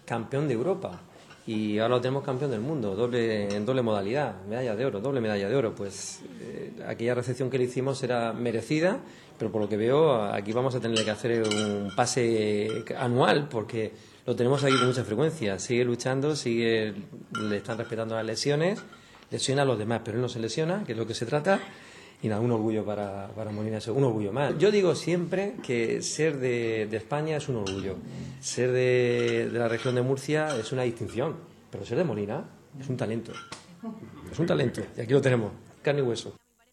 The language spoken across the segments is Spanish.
campeón de Europa y ahora lo tenemos campeón del mundo, en doble modalidad, medalla de oro, doble medalla de oro. Pues aquella recepción que le hicimos era merecida, pero por lo que veo aquí vamos a tener que hacer un pase anual porque lo tenemos aquí con mucha frecuencia. Sigue luchando, le están respetando las lesiones, lesiona a los demás, pero él no se lesiona, que es lo que se trata. Y nada, un orgullo para Molina, un orgullo más. Yo digo siempre que ser de España es un orgullo, ser de la región de Murcia es una distinción, pero ser de Molina es un talento, y aquí lo tenemos, carne y hueso.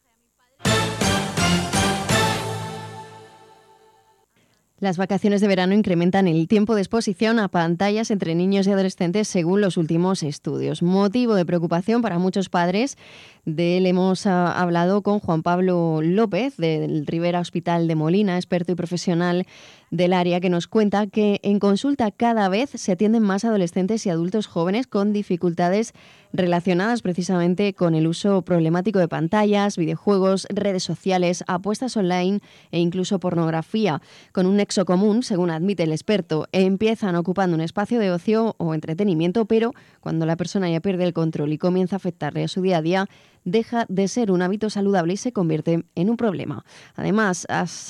Las vacaciones de verano incrementan el tiempo de exposición a pantallas entre niños y adolescentes según los últimos estudios. Motivo de preocupación para muchos padres. De él hemos hablado con Juan Pablo López del Rivera Hospital de Molina, experto y profesional del área, que nos cuenta que en consulta cada vez se atienden más adolescentes y adultos jóvenes con dificultades relacionadas precisamente con el uso problemático de pantallas, videojuegos, redes sociales, apuestas online e incluso pornografía. Con un nexo común, según admite el experto, empiezan ocupando un espacio de ocio o entretenimiento, pero cuando la persona ya pierde el control y comienza a afectarle a su día a día, deja de ser un hábito saludable y se convierte en un problema. Además,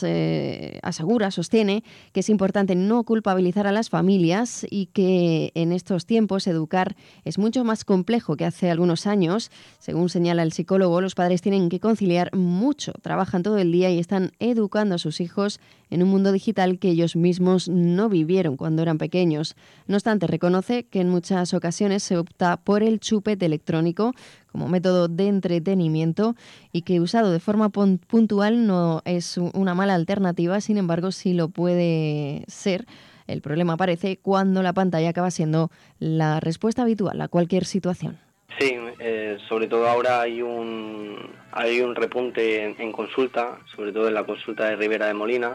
sostiene que es importante no culpabilizar a las familias y que en estos tiempos educar es mucho más complejo que hace algunos años. Según señala el psicólogo, los padres tienen que conciliar mucho, trabajan todo el día y están educando a sus hijos en un mundo digital que ellos mismos no vivieron cuando eran pequeños. No obstante, reconoce que en muchas ocasiones se opta por el chupete electrónico como método de entretenimiento y que usado de forma puntual no es una mala alternativa, sin embargo sí lo puede ser. El problema aparece cuando la pantalla acaba siendo la respuesta habitual a cualquier situación. Sí, sobre todo ahora hay un repunte en consulta, sobre todo en la consulta de Rivera de Molina,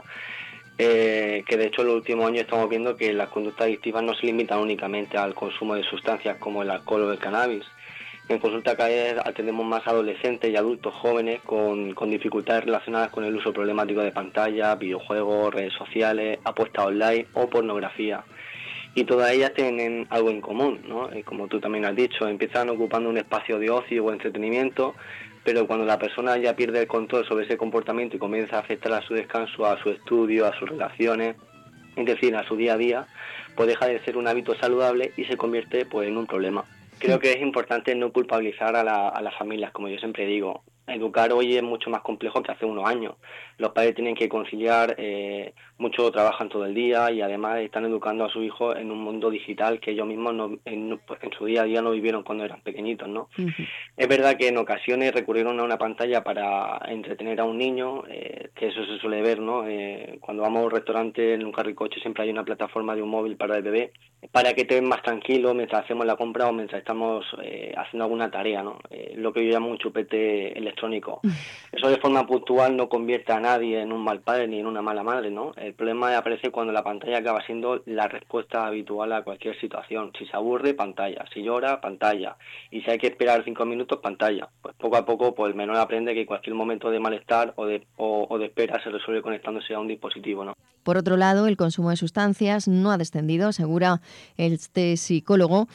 que de hecho en los últimos años estamos viendo que las conductas adictivas no se limitan únicamente al consumo de sustancias como el alcohol o el cannabis. En consulta cada vez atendemos más adolescentes y adultos jóvenes con dificultades relacionadas con el uso problemático de pantallas, videojuegos, redes sociales, apuestas online o pornografía. Y todas ellas tienen algo en común, ¿no? Como tú también has dicho, empiezan ocupando un espacio de ocio o entretenimiento, pero cuando la persona ya pierde el control sobre ese comportamiento y comienza a afectar a su descanso, a su estudio, a sus relaciones, es decir, a su día a día, pues deja de ser un hábito saludable y se convierte pues en un problema. Creo que es importante no culpabilizar a las familias, como yo siempre digo. Educar hoy es mucho más complejo que hace unos años. Los padres tienen que conciliar, mucho trabajan todo el día y además están educando a sus hijos en un mundo digital que ellos mismos en su día a día no vivieron cuando eran pequeñitos, ¿no? Uh-huh. Es verdad que en ocasiones recurrieron a una pantalla para entretener a un niño, que eso se suele ver, ¿no? Cuando vamos a un restaurante, en un carricoche siempre hay una plataforma de un móvil para el bebé, para que estés más tranquilo mientras hacemos la compra o mientras estamos haciendo alguna tarea, ¿no? Lo que yo llamo un chupete electrónico. Eso de forma puntual no convierte a nadie en un mal padre ni en una mala madre, ¿no? El problema aparece cuando la pantalla acaba siendo la respuesta habitual a cualquier situación. Si se aburre, pantalla. Si llora, pantalla. Y si hay que esperar 5 minutos, pantalla. Pues poco a poco pues el menor aprende que cualquier momento de malestar o de espera se resuelve conectándose a un dispositivo, ¿no? Por otro lado, el consumo de sustancias no ha descendido, asegura este psicólogo,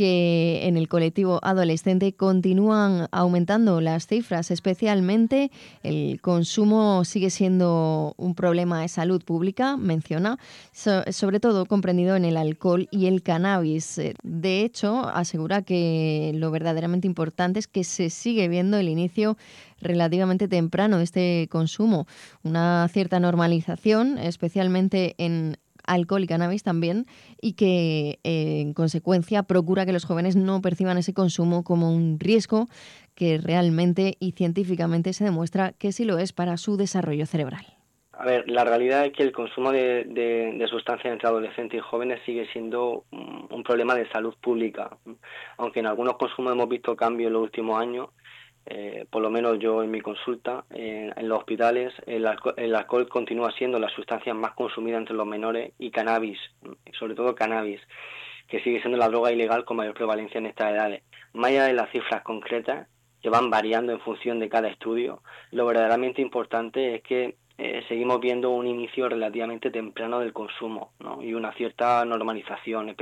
que en el colectivo adolescente continúan aumentando las cifras, especialmente el consumo sigue siendo un problema de salud pública, menciona, sobre todo comprendido en el alcohol y el cannabis. De hecho, asegura que lo verdaderamente importante es que se sigue viendo el inicio relativamente temprano de este consumo, una cierta normalización, especialmente en alcohol y cannabis también, y que en consecuencia procura que los jóvenes no perciban ese consumo como un riesgo que realmente y científicamente se demuestra que sí lo es para su desarrollo cerebral. A ver, la realidad es que el consumo de sustancias entre adolescentes y jóvenes sigue siendo un problema de salud pública, aunque en algunos consumos hemos visto cambios en los últimos años. Por lo menos yo en mi consulta, en los hospitales, el alcohol continúa siendo la sustancia más consumida entre los menores y cannabis, sobre todo cannabis, que sigue siendo la droga ilegal con mayor prevalencia en estas edades. Más allá de las cifras concretas, que van variando en función de cada estudio, lo verdaderamente importante es que seguimos viendo un inicio relativamente temprano del consumo, ¿no? Y una cierta normalización,